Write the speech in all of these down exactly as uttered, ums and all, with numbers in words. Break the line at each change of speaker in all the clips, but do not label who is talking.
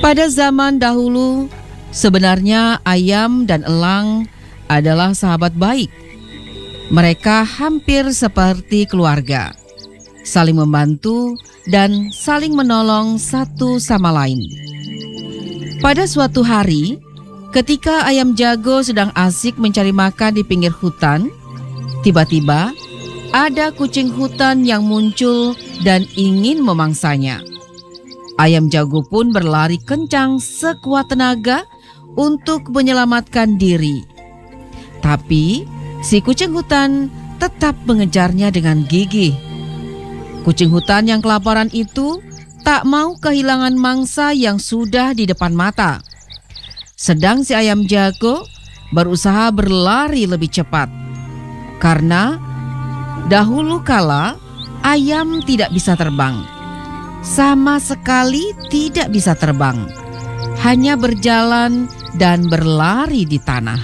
Pada zaman dahulu, sebenarnya ayam dan elang adalah sahabat baik. Mereka hampir seperti keluarga, saling membantu dan saling menolong satu sama lain. Pada suatu hari, ketika ayam jago sedang asik mencari makan di pinggir hutan, tiba-tiba ada kucing hutan yang muncul dan ingin memangsanya. Ayam jago pun berlari kencang sekuat tenaga untuk menyelamatkan diri. Tapi si kucing hutan tetap mengejarnya dengan gigih. Kucing hutan yang kelaparan itu tak mau kehilangan mangsa yang sudah di depan mata. Sedang si ayam jago berusaha berlari lebih cepat. Karena dahulu kala ayam tidak bisa terbang. Sama sekali tidak bisa terbang. Hanya berjalan dan berlari di tanah.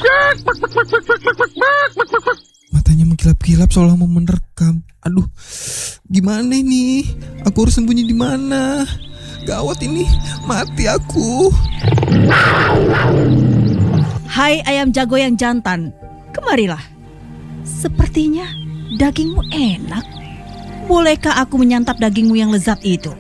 Matanya mengkilap-kilap seolah mau menerkam. Aduh, gimana ini? Aku harus sembunyi di mana? Gawat ini, mati aku.
Hai ayam jago yang jantan, kemarilah. Sepertinya dagingmu enak. Bolehkah aku menyantap dagingmu yang lezat itu?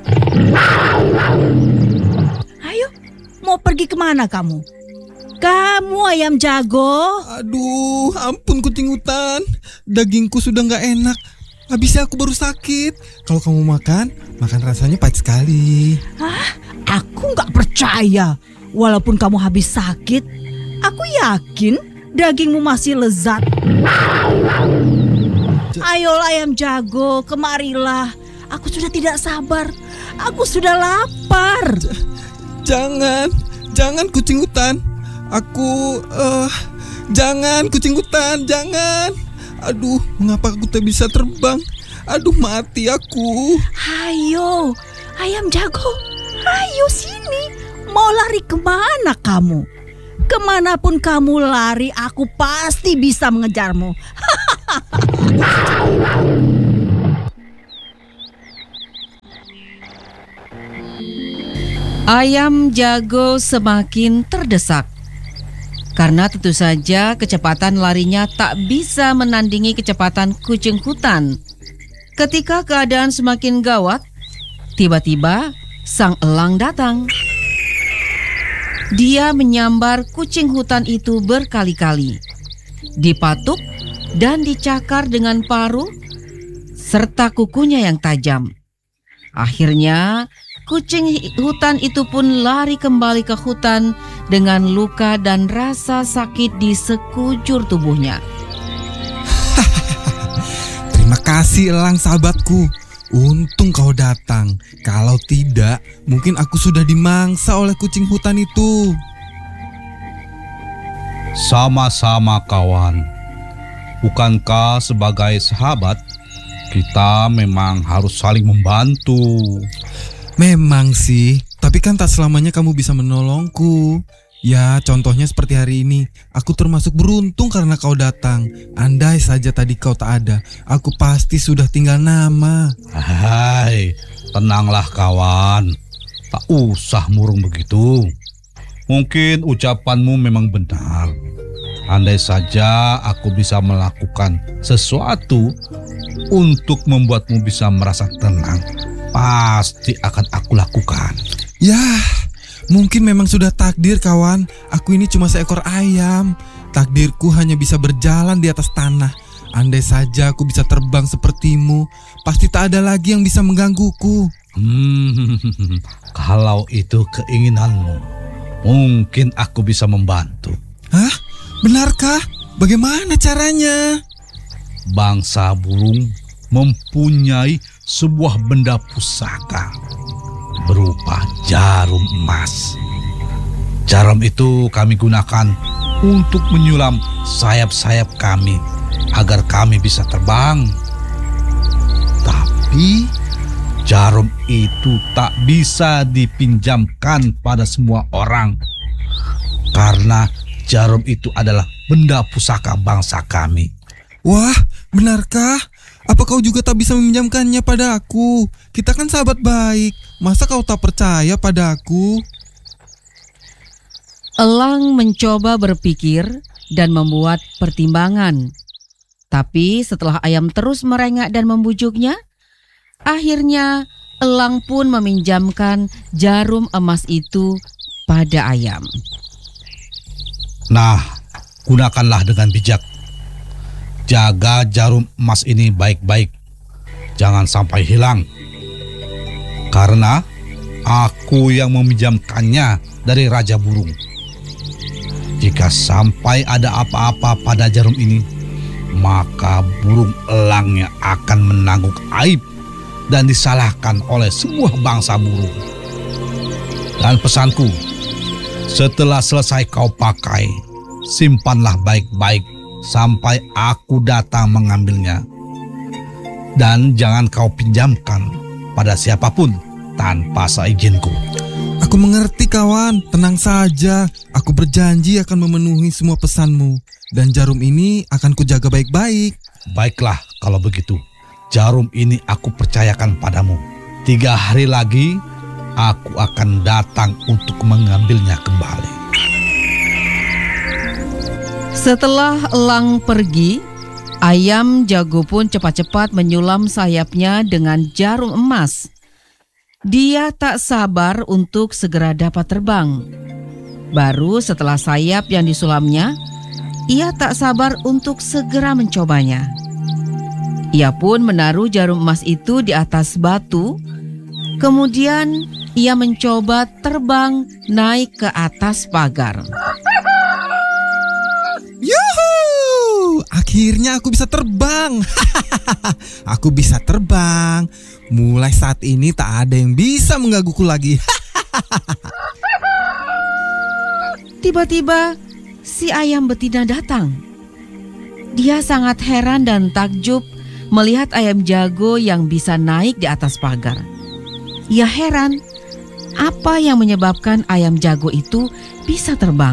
Ayo, mau pergi kemana kamu? Kamu ayam jago.
Aduh, ampun kucing hutan. Dagingku sudah gak enak. Habisnya aku baru sakit. Kalau kamu makan, makan rasanya pahit sekali.
Hah? Aku gak percaya. Walaupun kamu habis sakit, aku yakin dagingmu masih lezat. Ayolah ayam jago, kemarilah. Aku sudah tidak sabar. Aku sudah lapar.
J- Jangan, jangan kucing hutan. Aku, uh, jangan kucing hutan, jangan. Aduh, mengapa aku tak bisa terbang? Aduh, mati aku.
Ayo, ayam jago, ayo sini. Mau lari kemana kamu? Kemanapun kamu lari, aku pasti bisa mengejarmu.
Ayam jago semakin terdesak. Karena tentu saja kecepatan larinya tak bisa menandingi kecepatan kucing hutan. Ketika keadaan semakin gawat, tiba-tiba sang elang datang. Dia menyambar kucing hutan itu berkali-kali, dipatuk dan dicakar dengan paruh serta kukunya yang tajam. Akhirnya kucing hutan itu pun lari kembali ke hutan dengan luka dan rasa sakit di sekujur tubuhnya.
Terima kasih elang sahabatku. Untung kau datang. Kalau tidak, mungkin aku sudah dimangsa oleh kucing hutan itu.
Sama-sama kawan. Bukankah sebagai sahabat, kita memang harus saling membantu?
Memang sih, tapi kan tak selamanya kamu bisa menolongku. Ya, contohnya seperti hari ini. Aku termasuk beruntung karena kau datang. Andai saja tadi kau tak ada, aku pasti sudah tinggal nama.
Hai, tenanglah kawan. Tak usah murung begitu. Mungkin ucapanmu memang benar. Andai saja aku bisa melakukan sesuatu untuk membuatmu bisa merasa tenang, pasti akan aku lakukan.
Yah, mungkin memang sudah takdir kawan. Aku ini cuma seekor ayam. Takdirku hanya bisa berjalan di atas tanah. Andai saja aku bisa terbang sepertimu, pasti tak ada lagi yang bisa menggangguku.
Hmm, kalau itu keinginanmu, mungkin aku bisa membantu.
Hah? Benarkah? Bagaimana caranya?
Bangsa burung mempunyai sebuah benda pusaka berupa jarum emas. Jarum itu kami gunakan untuk menyulam sayap-sayap kami agar kami bisa terbang. Tapi jarum itu tak bisa dipinjamkan pada semua orang karena jarum itu adalah benda pusaka bangsa kami.
Wah, benarkah? Apa kau juga tak bisa meminjamkannya pada aku? Kita kan sahabat baik. Masa kau tak percaya pada aku?
Elang mencoba berpikir dan membuat pertimbangan. Tapi setelah ayam terus merengek dan membujuknya, akhirnya elang pun meminjamkan jarum emas itu pada ayam.
Nah, gunakanlah dengan bijak. Jaga jarum emas ini baik-baik. Jangan sampai hilang. Karena aku yang meminjamkannya dari Raja Burung. Jika sampai ada apa-apa pada jarum ini, maka burung elangnya akan menanggung aib dan disalahkan oleh semua bangsa burung. Dan pesanku, setelah selesai kau pakai, simpanlah baik-baik sampai aku datang mengambilnya. Dan jangan kau pinjamkan pada siapapun tanpa seizinku.
Aku mengerti kawan, tenang saja. Aku berjanji akan memenuhi semua pesanmu. Dan jarum ini akan kujaga baik-baik.
Baiklah kalau begitu. Jarum ini aku percayakan padamu. Tiga hari lagi aku akan datang untuk mengambilnya kembali.
Setelah elang pergi, ayam jago pun cepat-cepat menyulam sayapnya dengan jarum emas. Dia tak sabar untuk segera dapat terbang. Baru setelah sayap yang disulamnya, ia tak sabar untuk segera mencobanya. Ia pun menaruh jarum emas itu di atas batu. Kemudian ia mencoba terbang naik ke atas pagar.
Yuhu! Akhirnya aku bisa terbang. Aku bisa terbang. Mulai saat ini tak ada yang bisa menggangguku lagi.
Tiba-tiba si ayam betina datang. Dia sangat heran dan takjub melihat ayam jago yang bisa naik di atas pagar. Ia heran apa yang menyebabkan ayam jago itu bisa terbang.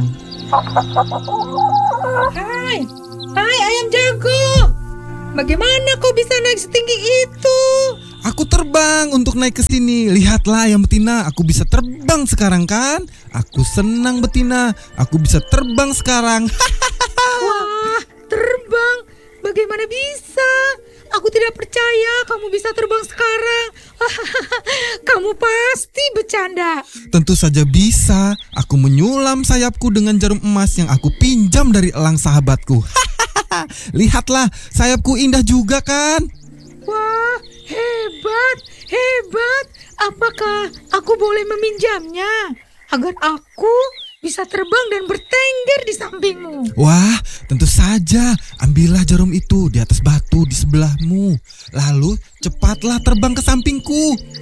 Hai, hai ayam jago. Bagaimana kau bisa naik setinggi itu?
Aku terbang untuk naik ke sini. Lihatlah ayam betina, aku bisa terbang sekarang kan? Aku senang betina, aku bisa terbang sekarang.
Wah, terbang? Bagaimana bisa? Aku tidak percaya kamu bisa terbang sekarang. Kamu pasti bercanda.
Tentu saja bisa. Aku menyulam sayapku dengan jarum emas yang aku pinjam dari elang sahabatku. Lihatlah, sayapku indah juga kan?
Wah, hebat, hebat. Apakah aku boleh meminjamnya agar aku bisa terbang dan bertengger di sampingmu?
Wah, tentu saja. Ambillah jarum itu di atas batu di sebelahmu. Lalu cepatlah terbang ke sampingku.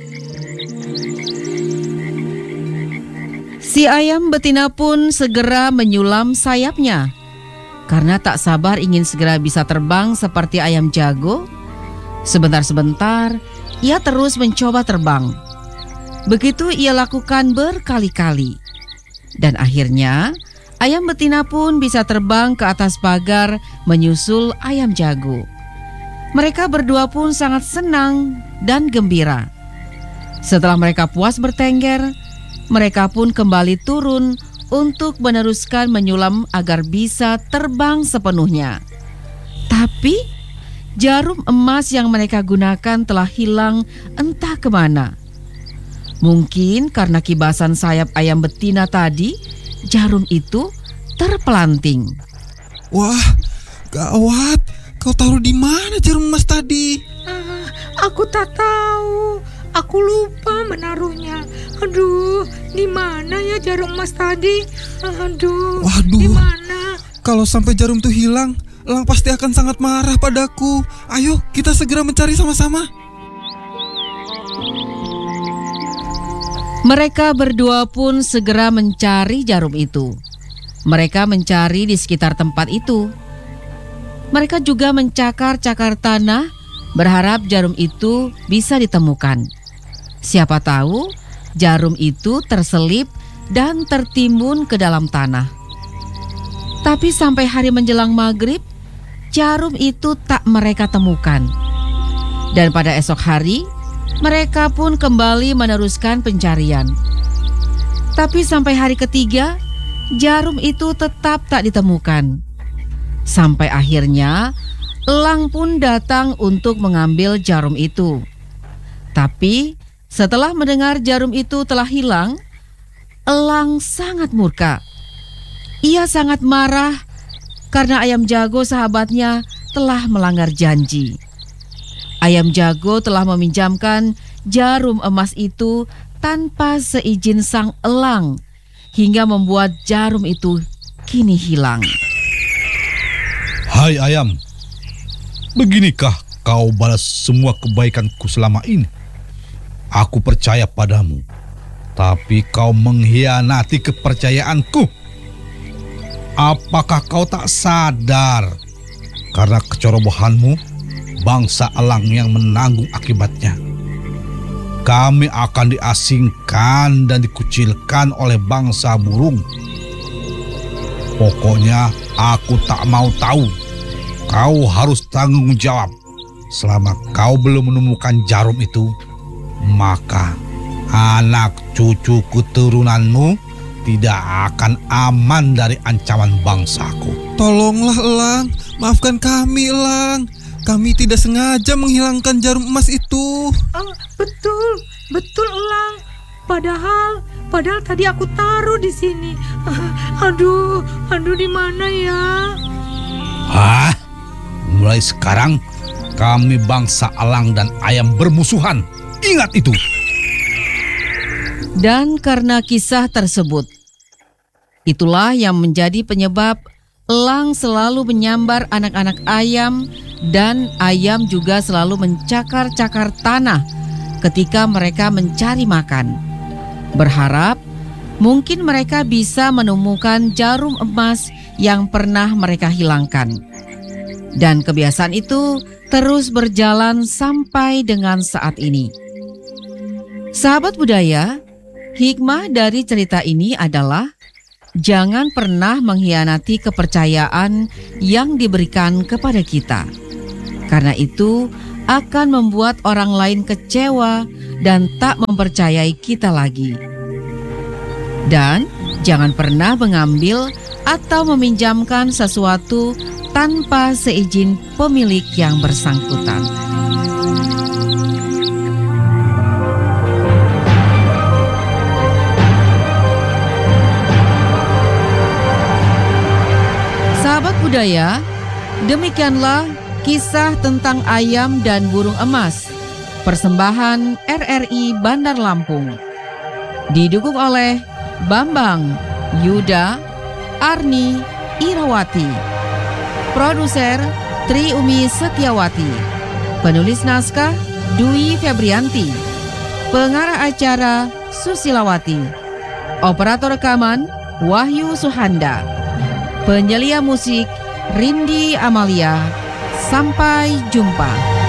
Si ayam betina pun segera menyulam sayapnya. Karena tak sabar ingin segera bisa terbang seperti ayam jago, sebentar-sebentar ia terus mencoba terbang. Begitu ia lakukan berkali-kali. Dan akhirnya ayam betina pun bisa terbang ke atas pagar menyusul ayam jago. Mereka berdua pun sangat senang dan gembira. Setelah mereka puas bertengger, mereka pun kembali turun untuk meneruskan menyulam agar bisa terbang sepenuhnya. Tapi jarum emas yang mereka gunakan telah hilang entah kemana. Mungkin karena kibasan sayap ayam betina tadi, jarum itu terpelanting.
Wah, gawat. Kau taruh di mana jarum emas tadi?
Ah, aku tak tahu. Aku lupa menaruhnya. Aduh, di mana ya jarum emas tadi? Aduh,
Waduh.
di mana?
Kalau sampai jarum itu hilang, elang pasti akan sangat marah padaku. Ayo, kita segera mencari sama-sama.
Mereka berdua pun segera mencari jarum itu. Mereka mencari di sekitar tempat itu. Mereka juga mencakar-cakar tanah, berharap jarum itu bisa ditemukan. Siapa tahu jarum itu terselip dan tertimbun ke dalam tanah. Tapi sampai hari menjelang maghrib, jarum itu tak mereka temukan. Dan pada esok hari, mereka pun kembali meneruskan pencarian. Tapi sampai hari ketiga, jarum itu tetap tak ditemukan. Sampai akhirnya elang pun datang untuk mengambil jarum itu. Tapi setelah mendengar jarum itu telah hilang, elang sangat murka. Ia sangat marah karena ayam jago sahabatnya telah melanggar janji. Ayam jago telah meminjamkan jarum emas itu tanpa seizin sang elang, hingga membuat jarum itu kini hilang.
Hai ayam, beginikah kau balas semua kebaikanku selama ini? Aku percaya padamu, tapi kau mengkhianati kepercayaanku. Apakah kau tak sadar? Karena kecerobohanmu, bangsa elang yang menanggung akibatnya. Kami akan diasingkan dan dikucilkan oleh bangsa burung. Pokoknya aku tak mau tahu. Kau harus tanggung jawab. Selama kau belum menemukan jarum itu, maka anak cucu keturunanmu tidak akan aman dari ancaman bangsaku.
Tolonglah elang, maafkan kami elang. Kami tidak sengaja menghilangkan jarum emas itu.
Ah, betul, betul elang. Padahal, padahal tadi aku taruh di sini. Ah, aduh, aduh di mana ya?
Hah? Mulai sekarang kami bangsa elang dan ayam bermusuhan. Ingat itu.
Dan karena kisah tersebut, itulah yang menjadi penyebab elang selalu menyambar anak-anak ayam, dan ayam juga selalu mencakar-cakar tanah ketika mereka mencari makan. Berharap mungkin mereka bisa menemukan jarum emas yang pernah mereka hilangkan. Dan kebiasaan itu terus berjalan sampai dengan saat ini. Sahabat budaya, hikmah dari cerita ini adalah jangan pernah mengkhianati kepercayaan yang diberikan kepada kita. Karena itu akan membuat orang lain kecewa dan tak mempercayai kita lagi. Dan jangan pernah mengambil atau meminjamkan sesuatu tanpa seizin pemilik yang bersangkutan. Sahabat budaya, demikianlah kisah tentang ayam dan burung emas, persembahan R R I Bandar Lampung. Didukung oleh Bambang, Yuda, Arni, Irawati. Produser Tri Umi Setiawati. Penulis naskah Dwi Febrianti. Pengarah acara Susilawati. Operator rekaman Wahyu Suhanda. Penyelia musik Rindi Amalia. Sampai jumpa.